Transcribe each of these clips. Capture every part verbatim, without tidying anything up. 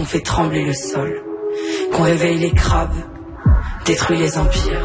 qu'on fait trembler le sol, qu'on réveille les crabes, détruit les empires.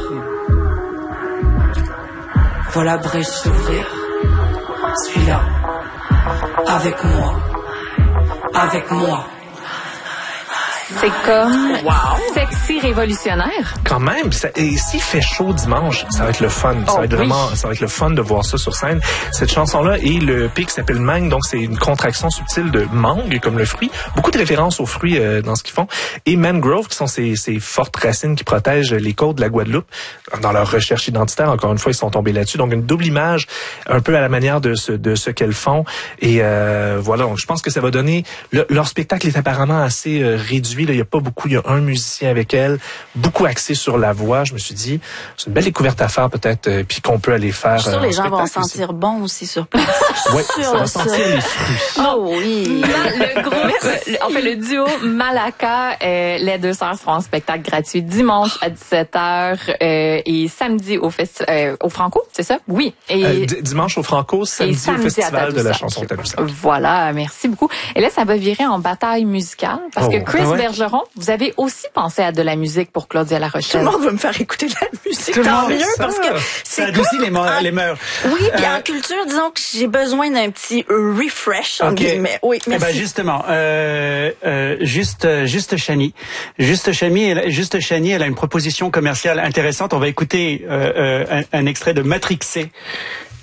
Voilà brèche s'ouvrir. Suis là, avec moi, avec moi. C'est comme wow. Sexy révolutionnaire. Quand même, ça, et s'il fait chaud dimanche, ça va être le fun. Ça oh, va être oui. vraiment, ça va être le fun de voir ça sur scène. Cette chanson-là et le pic s'appelle Mangue, donc c'est une contraction subtile de mangue comme le fruit. Beaucoup de références aux fruits euh, dans ce qu'ils font. Et mangrove, qui sont ces, ces fortes racines qui protègent les côtes de la Guadeloupe. Dans leur recherche identitaire, encore une fois, ils sont tombés là-dessus. Donc une double image, un peu à la manière de ce, de ce qu'elles font. Et euh, voilà, donc je pense que ça va donner. Le, leur spectacle est apparemment assez euh, réduit. Là, il y a pas beaucoup, il y a un musicien avec elle, beaucoup axé sur la voix. Je me suis dit, c'est une belle découverte à faire peut-être, euh, puis qu'on peut aller faire. Je suis sûre euh, les gens vont sentir aussi. bon aussi sur place. Oui, ça va sentir les fruits. Oh oui. Le groupe, le, en fait le duo Malaka, euh, les deux sœurs seront en spectacle gratuit dimanche à dix-sept heures euh, et samedi au festi- euh, au Franco, c'est ça? Oui. Et euh, d- dimanche au Franco, samedi, samedi au festival de la chanson Tadoussac. Tadoussac. Voilà, merci beaucoup. Et là, ça va virer en bataille musicale parce oh. que Chris ah ouais? Bergeron, vous avez aussi pensé à de la musique pour Claudia La Rochelle. Tout le monde va me faire écouter de la musique. Tout le Tant monde, mieux ça. parce que Ça c'est adoucit les, mo- en- les mœurs. Oui, puis Euh, en culture, disons que j'ai besoin d'un petit refresh. En guillemets. Oui, Eh merci. ben justement, euh, euh, juste, juste Chani, juste Chani, elle, juste Chani, elle a une proposition commerciale intéressante. On va écouter euh, euh, un, un extrait de Matrixé